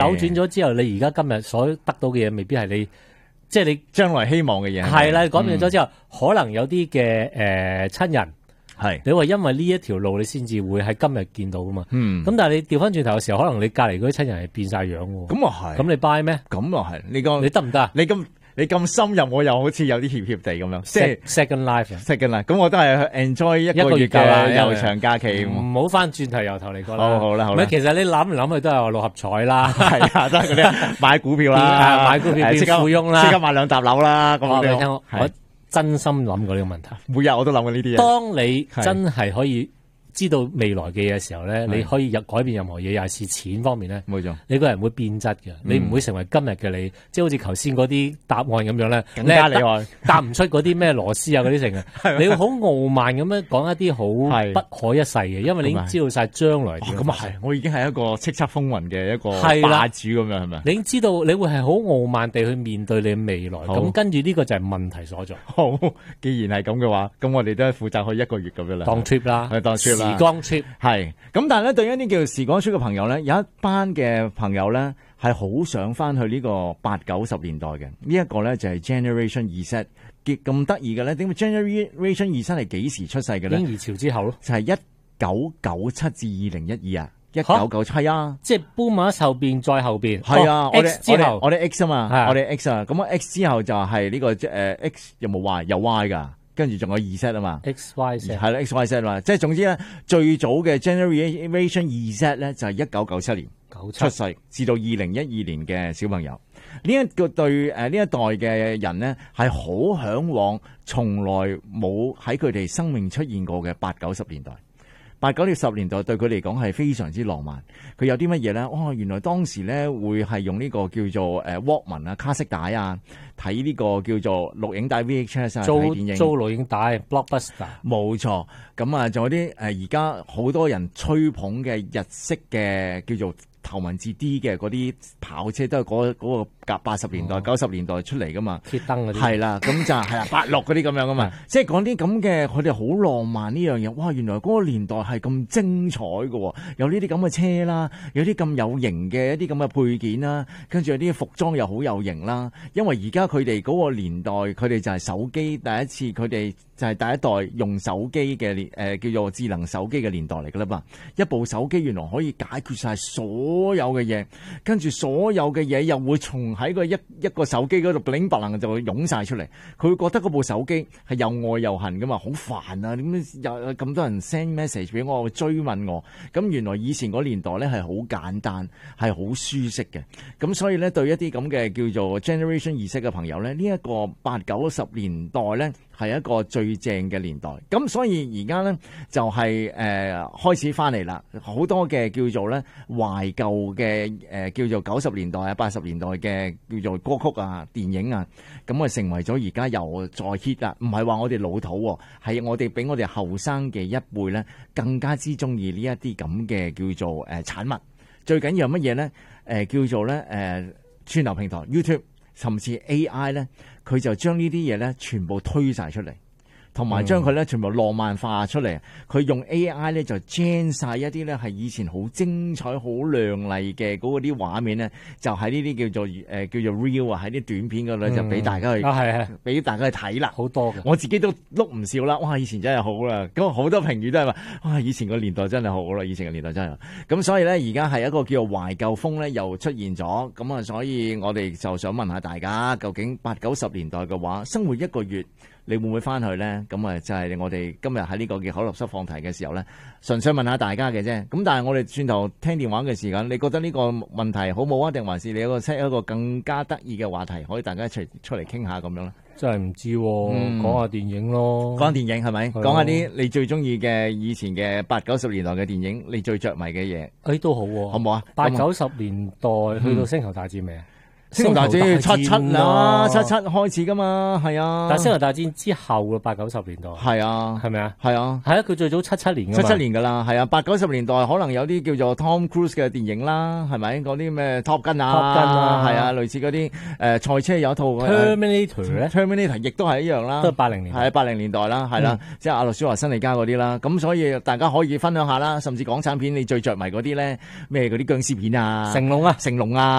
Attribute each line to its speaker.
Speaker 1: 轉咗之後，你而家今日所得到嘅嘢，未必係你即係你
Speaker 2: 將來希望嘅嘢。
Speaker 1: 係啦，改變咗之後，可能有啲嘅親人。
Speaker 2: 係，
Speaker 1: 你話因為呢一條路你先至會喺今日見到噶嘛？咁但係你調翻轉頭嘅時候，可能你隔離嗰啲親人係變晒樣喎。
Speaker 2: 咁啊係。
Speaker 1: 咁你 buy 咩？
Speaker 2: 咁啊係。
Speaker 1: 你得唔得啊？
Speaker 2: 你咁深入，我又好似有啲怯怯地咁樣。即係
Speaker 1: second life。second
Speaker 2: life。咁我都係去 enjoy 一個月嘅悠長假期。唔
Speaker 1: 好翻轉頭由頭嚟過啦。
Speaker 2: 好啦。
Speaker 1: 其實你諗嚟諗去都係話六合彩啦。
Speaker 2: 係啊，都係嗰啲買股票啦，
Speaker 1: 買股票變富翁啦，
Speaker 2: 即刻買2笪樓啦。咁
Speaker 1: 我聽我真心諗過呢個問題，
Speaker 2: 每日我都諗過呢啲嘢。
Speaker 1: 當你真係可以知道未來嘅嘢嘅時候咧，你可以改變任何嘢，尤其是錢方面咧，冇錯，你個人會變質嘅，你唔會成為今日嘅你，即係好似頭先嗰啲答案咁樣咧，
Speaker 2: 更加厲害，
Speaker 1: 答唔出嗰啲咩螺絲啊嗰啲成嘅，你會好傲慢咁樣講一啲好不可一世嘅，因為你已經知道晒將來點。
Speaker 2: 咁啊係，我已經係一個叱咿風雲嘅一個霸主咁樣係咪？
Speaker 1: 你已經知道你會係好傲慢地去面對你嘅未來，咁跟住呢個就係問題所在。
Speaker 2: 好，既然係咁嘅話，咁我哋都係負責去1個月咁樣啦，
Speaker 1: 當 trip 啦，
Speaker 2: 當 trip 啦，
Speaker 1: 時光 trip。
Speaker 2: 係，咁但係咧，對於一啲叫時光 trip 嘅朋友咧，有一班嘅朋友咧係好想翻去呢個80-90年代嘅。呢一個咧就係 Generation Z， 咁得意嘅咧，點解 Generation Z 係幾時出世嘅咧？
Speaker 1: 嬰兒潮之後咯，
Speaker 2: 就係1997至2012啊，1997啊，
Speaker 1: 即係 Boomers 後邊再後邊，
Speaker 2: 係啊，我哋 X 啊嘛，我哋 X 啊，咁啊 X 之後就係呢個X 有冇 Y？ 有 Y 噶。跟住仲有Z 啊嘛
Speaker 1: ，XYZ
Speaker 2: 係啦 ，XYZ 嘛，即係總之咧，最早嘅 Generation Z 咧就係1997年出世，至到2012年嘅小朋友。呢一個對呢一代嘅人呢，係好向往，從來冇喺佢哋生命出現過嘅80-90年代。80-90年代對佢嚟講係非常之浪漫。佢有啲乜嘢咧？哦，原來當時咧會係用呢個叫做Walkman 啊、卡式帶啊，睇呢個叫做錄影帶 VHS 啊，睇電影
Speaker 1: 租錄影帶 Blockbuster。冇
Speaker 2: 錯。咁啊，仲有啲而家好多人吹捧嘅日式嘅叫做頭文字 D 嘅嗰啲跑車，都係嗰個80年代、90年代出嚟噶嘛，
Speaker 1: 鐵燈嗰啲
Speaker 2: 係啦，咁就係啦，86嗰啲咁樣噶嘛，即係講啲咁嘅，佢哋好浪漫呢樣嘢。哇，原來嗰個年代係咁精彩喎，有呢啲咁嘅車啦，有啲咁有型嘅一啲咁嘅配件啦，跟住有啲服裝又好有型啦。因為而家佢哋嗰個年代，佢哋就係手機第一次，佢哋就係第一代用手機嘅叫做智能手機嘅年代嚟噶啦嘛。一部手機原來可以解決晒所有嘅嘢，跟住所有嘅嘢又會從喺個一個手機嗰度 bling bling 就會湧晒出嚟。佢會覺得嗰部手機係又愛又恨噶嘛，好煩啊！點解有咁多人 send message 俾我追問我？咁原來以前嗰年代咧係好簡單，係好舒適嘅。咁所以咧對一啲咁嘅叫做 generation 意識嘅朋友咧，呢一個80-90年代咧係一個最正嘅年代。咁所以而家咧就係開始翻嚟啦，好多嘅叫做咧懷舊嘅叫做90年代啊、80年代嘅叫做歌曲啊、電影啊，咁啊成為咗而家又再 hit 啦。唔係話我哋老土，係我哋比我哋後生嘅一輩咧更加之中意呢一啲咁嘅叫做產物。最緊要係乜嘢咧？叫做咧串流平台 YouTube， 甚至 AI 咧，佢就將呢啲嘢咧全部推晒出嚟。同埋將佢咧全部浪漫化出嚟，佢用 AI 咧就 gen 晒一啲咧係以前好精彩、好亮麗嘅嗰啲畫面咧，就喺呢啲叫做叫做 real 啊，喺啲短片嗰度就俾大家去俾大家去睇啦，好多嘅。我自己都碌唔少啦，哇！以前真係好啦，咁好多評語都係話，哇！以前個年代真係好啦，以前個年代真係。咁所以咧，而家係一個叫做懷舊風咧，又出現咗。咁啊，所以我哋就想問下大家，究竟80-90年代嘅話，生活1個月，你會唔會翻去咧？咁啊，就係我哋今日喺呢個嘅口立濕放題嘅時候咧，純粹問下大家嘅啫。咁但係我哋轉頭聽電話嘅時間，你覺得呢個問題好冇啊？定還是你有個 set 一個更加得意嘅話題，可以大家一齊出嚟傾下咁樣咧？
Speaker 1: 真係唔知喎，講下電影咯。講下電
Speaker 2: 影係咪？講下啲你最中意嘅以前嘅80-90年代嘅電影，你最着迷嘅嘢？
Speaker 1: 都好喎，
Speaker 2: 好唔好啊
Speaker 1: ？80-90年代去到星球大戰未啊？
Speaker 2: 星球大戰77啦，77開始噶嘛，係啊。
Speaker 1: 但係星球大戰之後嘅80-90年代，
Speaker 2: 係啊，
Speaker 1: 係咪啊？
Speaker 2: 係啊，
Speaker 1: 係啊，佢最早77年㗎嘛。77
Speaker 2: 年㗎啦，係啊。80-90年代可能有啲叫做 Tom Cruise 嘅電影啦，係咪？嗰啲咩 Top Gun 啊，係啊，類似嗰啲賽車有一套
Speaker 1: Terminator 咧
Speaker 2: ，Terminator 亦都係一樣啦，
Speaker 1: 都係80年，
Speaker 2: 係80年代啦，係啦，即係阿諾舒華辛利加嗰啲啦。咁所以大家可以分享下啦，甚至港產片你最着迷嗰啲咧，咩嗰啲僵屍片啊，
Speaker 1: 成龍啊。